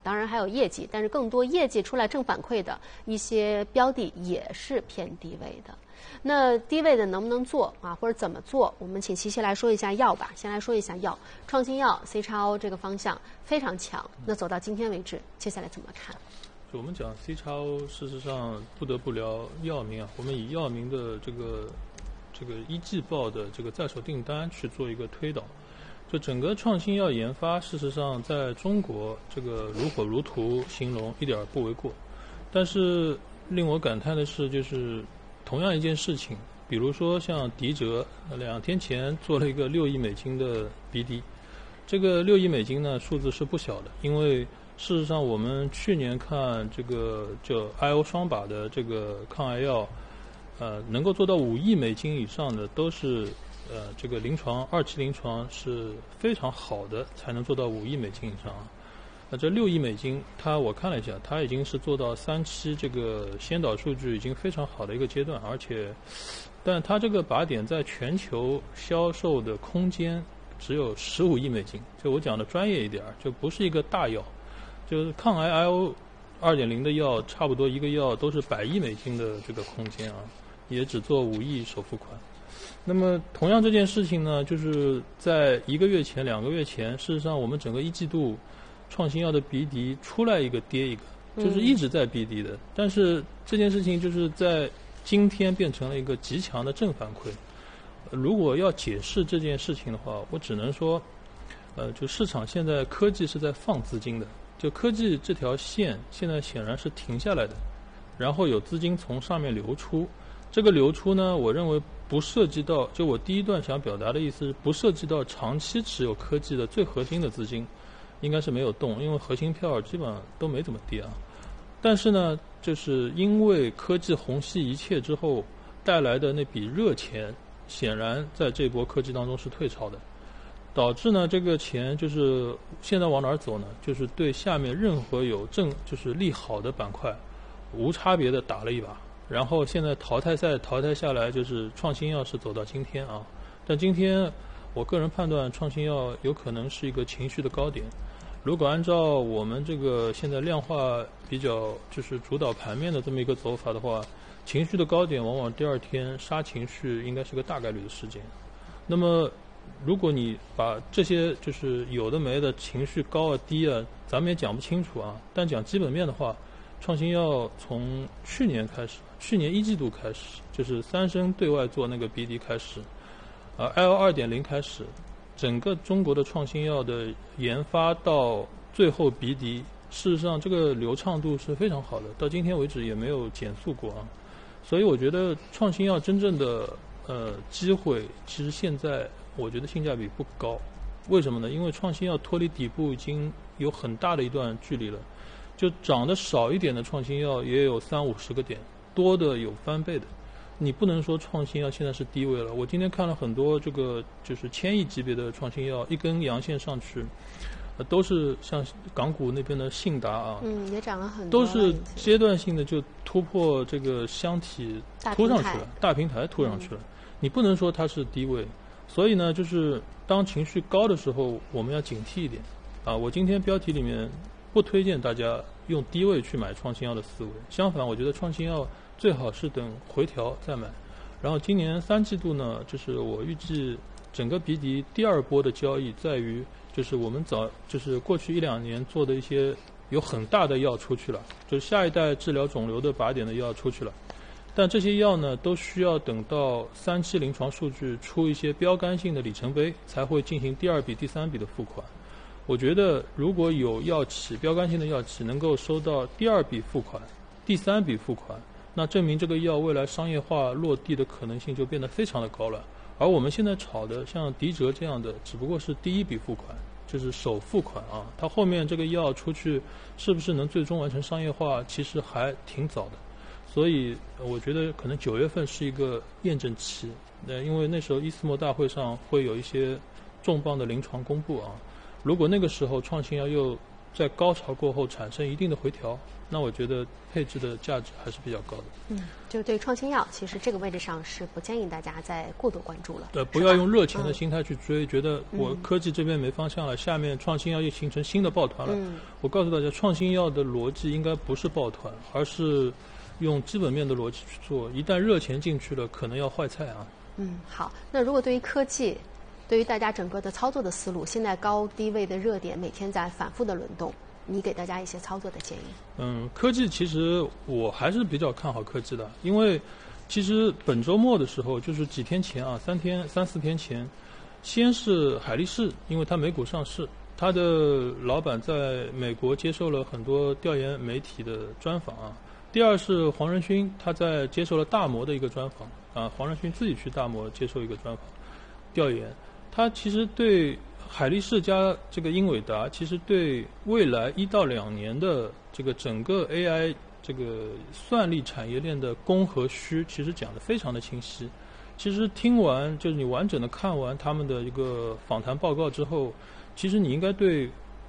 当然还有业绩，但是更多业绩出来正反馈的一些标的也是偏低位的。那低位的能不能做啊，或者怎么做？我们请琪琪来说一下药吧。先来说一下药，创新药 CXO 这个方向非常强。那走到今天为止，接下来怎么看？ 就我们讲 CXO， 事实上不得不聊药明啊。我们以药明的这个一季报的这个在手订单去做一个推导。就整个创新药研发，事实上在中国这个如火如荼形容一点不为过。但是令我感叹的是，就是同样一件事情，比如说像迪哲2天前做了一个6亿美金的 BD， 这个6亿美金呢数字是不小的，因为事实上我们去年看这个叫 IO 双靶的这个抗癌药，能够做到5亿美金以上的都是。这个2期临床是非常好的，才能做到5亿美金以上。那这6亿美金，我看了一下，它已经是做到3期这个先导数据已经非常好的一个阶段，但它这个靶点在全球销售的空间只有15亿美金。就我讲的专业一点，就不是一个大药，就是抗癌 IO 2.0的药，差不多一个药都是100亿美金的这个空间啊，也只做5亿首付款。那么同样这件事情呢，就是在1个月前、2个月前，事实上我们整个1季度创新药的 BD 出来一个跌一个，就是一直在 BD 的。但是这件事情就是在今天变成了一个极强的正反馈。如果要解释这件事情的话，我只能说，就市场现在科技是在放资金的，就科技这条线现在显然是停下来的，然后有资金从上面流出。这个流出呢，我认为不涉及到，就我第一段想表达的意思是，不涉及到长期持有科技的最核心的资金，应该是没有动，因为核心票基本上都没怎么跌啊。但是呢，就是因为科技虹吸一切之后带来的那笔热钱，显然在这波科技当中是退潮的，导致呢这个钱就是现在往哪儿走呢？就是对下面任何有就是利好的板块，无差别的打了一把。然后现在淘汰赛淘汰下来，就是创新药是走到今天啊，但今天我个人判断创新药有可能是一个情绪的高点。如果按照我们这个现在量化比较就是主导盘面的这么一个走法的话，情绪的高点往往第2天杀情绪应该是个大概率的事件。那么如果你把这些就是有的没的情绪高啊低啊，咱们也讲不清楚啊，但讲基本面的话，创新药从去年1季度开始，就是三生对外做那个 BD 开始，IO 2.0开始，整个中国的创新药的研发到最后 BD， 事实上这个流畅度是非常好的，到今天为止也没有减速过啊。所以我觉得创新药真正的机会，其实现在我觉得性价比不高。为什么呢？因为创新药脱离底部已经有很大的一段距离了。就涨得少一点的创新药也有30-50个点，多的有翻倍的。你不能说创新药现在是低位了。我今天看了很多这个就是1000亿级别的创新药，一根阳线上去，都是像港股那边的信达啊， 也涨了很多， 都是阶段性的就突破这个箱体突上去了，大平台突上去了。你不能说它是低位，所以呢，就是当情绪高的时候，我们要警惕一点啊。我今天标题里面不推荐大家用低位去买创新药的思维，相反，我觉得创新药最好是等回调再买。然后今年3季度呢，就是我预计整个BD第2波的交易在于，就是我们就是过去1-2年做的一些有很大的药出去了，就是下一代治疗肿瘤的靶点的药出去了，但这些药呢都需要等到3期临床数据出一些标杆性的里程碑，才会进行第2笔、第3笔的付款。我觉得如果有药企标杆性的药企能够收到第2笔付款、第3笔付款，那证明这个药未来商业化落地的可能性就变得非常的高了。而我们现在炒的像迪哲这样的，只不过是第1笔付款，就是首付款啊，它后面这个药出去是不是能最终完成商业化，其实还挺早的。所以我觉得可能9月份是一个验证期，因为那时候ISMO大会上会有一些重磅的临床公布啊。如果那个时候创新药又在高潮过后产生一定的回调，那我觉得配置的价值还是比较高的。 就对创新药，其实这个位置上是不建议大家再过度关注了。 不要用热钱的心态去追，觉得我科技这边没方向了，下面创新药又形成新的抱团了。我告诉大家，创新药的逻辑应该不是抱团，而是用基本面的逻辑去做。一旦热钱进去了，可能要坏菜啊。 好，那如果对于科技，对于大家整个的操作的思路，现在高低位的热点每天在反复的轮动，你给大家一些操作的建议。 科技其实我还是比较看好科技的，因为其实本周末的时候，就是几天前啊，3、4天前，先是海力士，因为它美股上市，它的老板在美国接受了很多调研媒体的专访啊。第二是黄仁勋，他在接受了大摩的一个专访啊，黄仁勋自己去大摩接受一个专访调研，他其实对海力士加这个英伟达，其实对未来1到2年的这个整个 AI 这个算力产业链的供和需，其实讲得非常的清晰。其实听完，就是你完整的看完他们的一个访谈报告之后，其实你应该对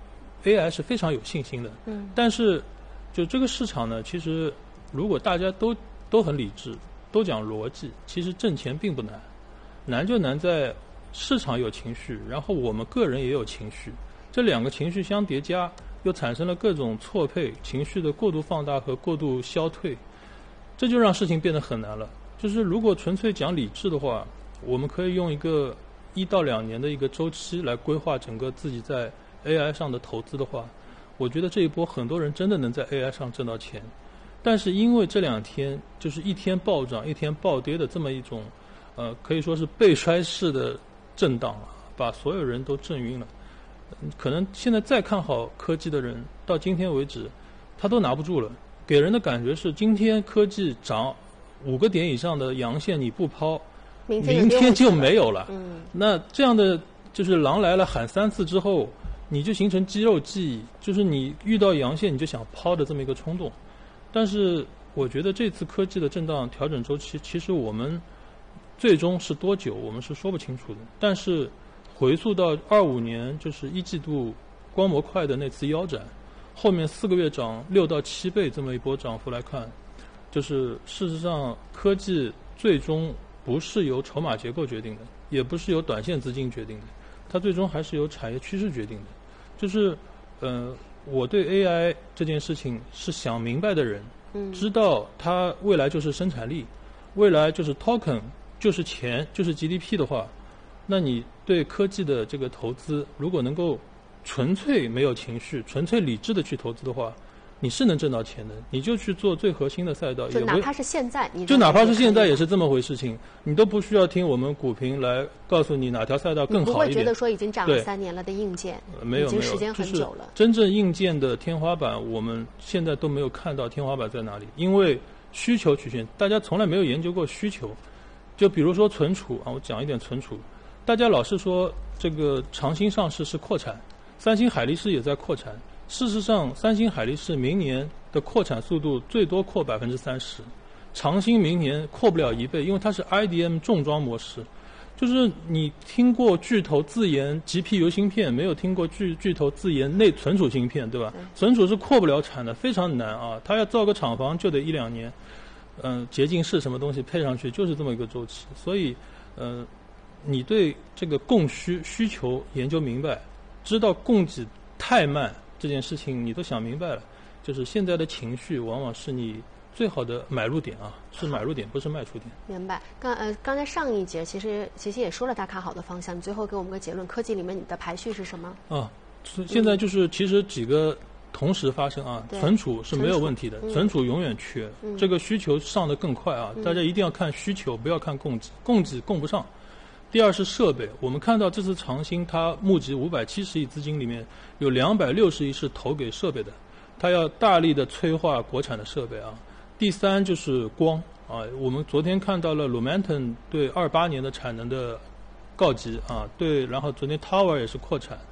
AI 是非常有信心的。但是就这个市场呢，其实如果大家都很理智，都讲逻辑，其实挣钱并不难，难就难在市场有情绪，然后我们个人也有情绪，这两个情绪相叠加，又产生了各种错配，情绪的过度放大和过度消退，这就让事情变得很难了。就是如果纯粹讲理智的话，我们可以用一个1到2年的一个周期来规划整个自己在 AI 上的投资的话，我觉得这一波很多人真的能在 AI 上挣到钱。但是因为这2天就是一天暴涨一天暴跌的这么一种可以说是背摔式的震荡了，把所有人都震晕了。可能现在再看好科技的人，到今天为止他都拿不住了，给人的感觉是今天科技涨5个点以上的阳线你不抛，明天就没有了。那这样的就是狼来了喊3次之后，你就形成肌肉记忆，就是你遇到阳线你就想抛的这么一个冲动。但是我觉得这次科技的震荡调整周期，其实我们最终是多久我们是说不清楚的。但是回溯到25年就是1季度光模块的那次腰斩，后面4个月涨6到7倍这么一波涨幅来看，就是事实上科技最终不是由筹码结构决定的，也不是由短线资金决定的，它最终还是由产业趋势决定的。就是我对 AI 这件事情是想明白的人，知道它未来就是生产力，未来就是 token， 就是钱，就是 GDP 的话，那你对科技的这个投资，如果能够纯粹没有情绪、纯粹理智的去投资的话，你是能挣到钱的。你就去做最核心的赛道， 就哪怕是现在， 就哪怕是现在也是这么回事情，你都不需要听我们股评来告诉你哪条赛道更好一点。 你不会觉得说已经涨了3年了的硬件， 没有， 已经时间很久了。 真正硬件的天花板，我们现在都没有看到天花板在哪里，因为需求曲线，大家从来没有研究过需求。就比如说存储啊，我讲一点存储，大家老是说这个长兴上市是扩产，三星海力士也在扩产。事实上，三星海力士明年的扩产速度最多扩30%，长兴明年扩不了1倍，因为它是 IDM 重装模式。就是你听过巨头自研 GPU 芯片，没有听过巨头自研内存储芯片，对吧？存储是扩不了产的，非常难啊！它要造个厂房就得1-2年，洁净室什么东西配上去就是这么一个周期。所以，你对这个供需求研究明白，知道供给太慢这件事情你都想明白了，就是现在的情绪往往是你最好的买入点啊，是买入点，不是卖出点。 明白。刚才上一节其实也说了他看好的方向，你最后给我们个结论，科技里面你的排序是什么？ 现在就是其实几个同时发生啊，存储是没有问题的，存储永远缺，这个需求上得更快啊，大家一定要看需求，不要看供给，供给供不上。第二是设备，我们看到这次长兴它募集570亿资金里面有260亿是投给设备的，它要大力的催化国产的设备啊。第三就是光啊，我们昨天看到了 Lumentum 对28年的产能的告急啊，对，然后昨天 Tower 也是扩产，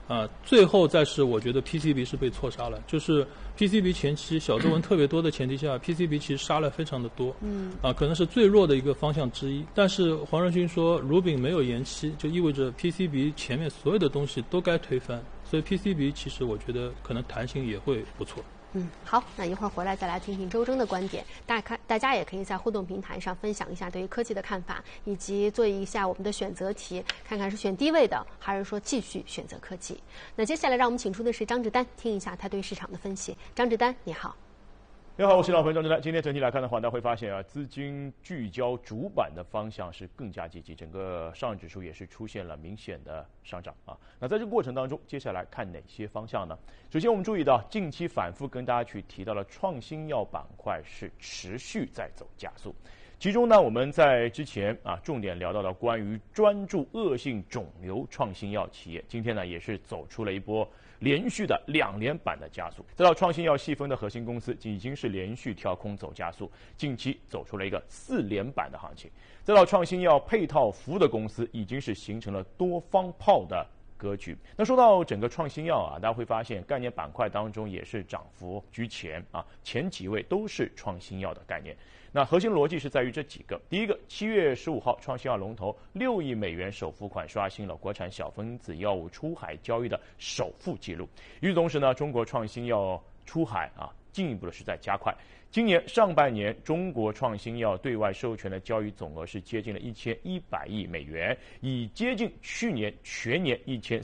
最后再是我觉得 PCB 是被错杀了，就是 PCB 前期小作文特别多的前提下，PCB 其实杀了非常的多，可能是最弱的一个方向之一。但是黄仁勋说儒饼没有延期，就意味着 PCB 前面所有的东西都该推翻，所以 PCB 其实我觉得可能弹性也会不错。 好，那一会儿回来再来听听周征的观点。大家也可以在互动平台上分享一下对于科技的看法，以及做一下我们的选择题，看看是选低位的，还是说继续选择科技。那接下来让我们请出的是张志丹，听一下他对市场的分析。张志丹，你好。 你好，我是老朋友张志丹。今天整体来看的话，大家会发现资金聚焦主板的方向是更加积极，整个上证指数也是出现了明显的上涨那在这个过程当中，接下来看哪些方向呢？首先，我们注意到近期反复跟大家去提到了创新药板块是持续在走加速。其中呢，我们在之前重点聊到了关于专注恶性肿瘤创新药企业，今天呢也是走出了一波连续的2连板的加速。再到创新药细分的核心公司已经是连续跳空走加速，近期走出了一个4连板的行情。再到创新药配套服务的公司已经是形成了多方炮的格局。那说到整个创新药大家会发现概念板块当中也是涨幅居前前几位都是创新药的概念。那核心逻辑是在于这几个。第一个，7月15号，创新药龙头6亿美元首付款刷新了国产小分子药物出海交易的首富纪录。与此同时呢，中国创新药出海进一步的是在加快。今年上半年，中国创新药对外授权的交易总额是接近了1100亿美元，已接近去年全年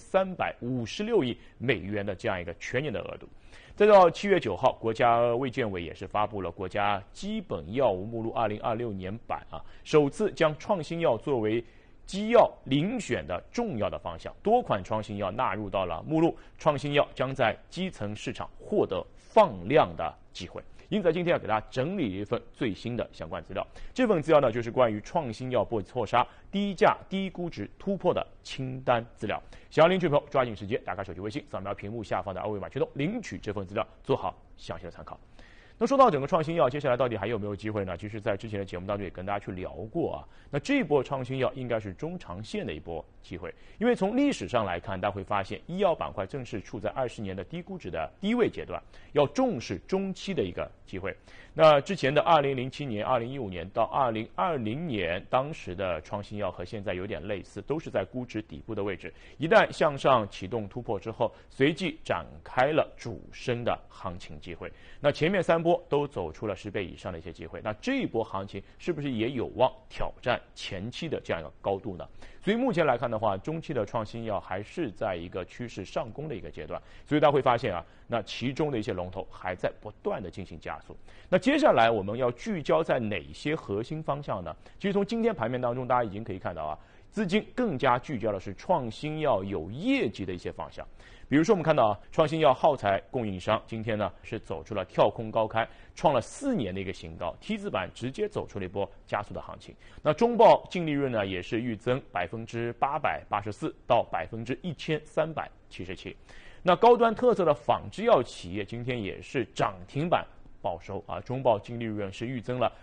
1356亿美元的这样一个全年的额度。再到7月9号，国家卫健委也是发布了国家基本药物目录2026年版首次将创新药作为基药遴选的重要的方向，多款创新药纳入到了目录，创新药将在基层市场获得放量的机会。因此，今天要给大家整理一份最新的相关资料。这份资料呢，就是关于创新药被错杀、低价、低估值突破的清单资料。想要领取的朋友，抓紧时间打开手机微信，扫描屏幕下方的2维码驱动领取这份资料，做好详细的参考。那说到整个创新药，接下来到底还有没有机会呢？其实，在之前的节目当中也跟大家去聊过那这一波创新药应该是中长线的一波机会，因为从历史上来看，大家会发现医药板块正是处在20年的低估值的低位阶段，要重视中期的一个机会。那之前的2007年、2015年到2020年，当时的创新药和现在有点类似，都是在估值底部的位置。一旦向上启动突破之后，随即展开了主升的行情机会。那前面3波都走出了10倍以上的一些机会，那这一波行情是不是也有望挑战前期的这样一个高度呢？所以目前来看的话，中期的创新药还是在一个趋势上攻的一个阶段，所以大家会发现那其中的一些龙头还在不断的进行加速。那接下来我们要聚焦在哪些核心方向呢？其实从今天盘面当中，大家已经可以看到资金更加聚焦的是创新药有业绩的一些方向。比如说我们看到创新药耗材供应商今天呢是走出了跳空高开，创了4年的一个新高，T 字板直接走出了一波加速的行情。那中报净利润呢也是预增884%到1377%。那高端特色的仿制药企业今天也是涨停板报收中报净利润是预增了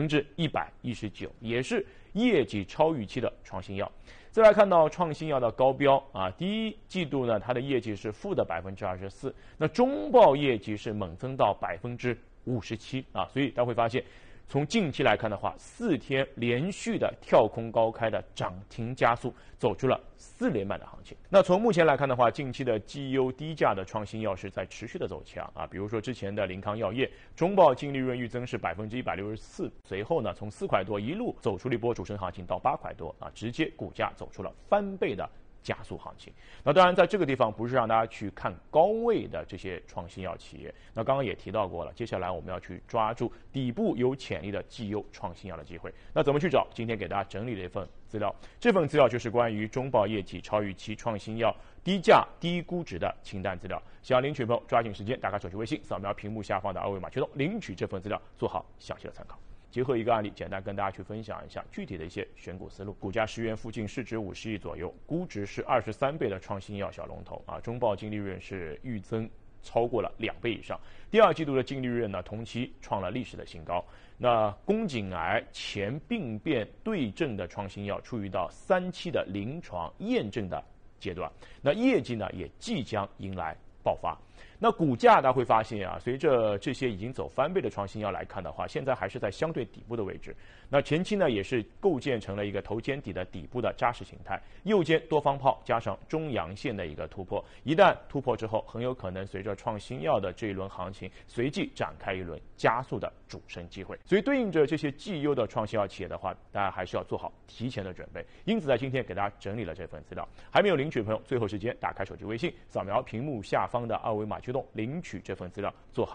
119%，也是业绩超预期的创新药。再来看到创新药的高标第一季度呢，它的业绩是负的24%，那中报业绩是猛增到57%所以大家会发现，从近期来看的话，4天连续的跳空高开的涨停加速，走出了4连板的行情。那从目前来看的话，近期的绩优低价的创新药是在持续的走强比如说之前的林康药业，中报净利润预增是164%，随后呢从4块多一路走出了一波主升行情到8块多直接股价走出了翻倍的加速行情。那当然在这个地方不是让大家去看高位的这些创新药企业，那刚刚也提到过了，接下来我们要去抓住底部有潜力的绩优创新药的机会。那怎么去找？今天给大家整理了一份资料，这份资料就是关于中报业绩超预期创新药低价低估值的清单资料。想要领取的朋友抓紧时间打开手机微信，扫描屏幕下方的2维码驱动领取这份资料，做好详细的参考。结合一个案例，简单跟大家去分享一下具体的一些选股思路。股价10元附近，市值50亿左右，估值是23倍的创新药小龙头中报净利润是预增超过了2倍以上。第2季度的净利润呢，同期创了历史的新高。那宫颈癌前病变对症的创新药处于到3期的临床验证的阶段。那业绩呢也即将迎来爆发。那股价大家会发现啊，随着这些已经走翻倍的创新药来看的话，现在还是在相对底部的位置。那前期呢也是构建成了一个头肩底的底部的扎实形态，右肩多方炮加上中阳线的一个突破，一旦突破之后，很有可能随着创新药的这一轮行情，随即展开一轮加速的主升机会。所以对应着这些绩优的创新药企业的话，大家还是要做好提前的准备。因此在今天给大家整理了这份资料，还没有领取的朋友，最后时间打开手机微信，扫描屏幕下方的二维码驱动领取这份资料，做好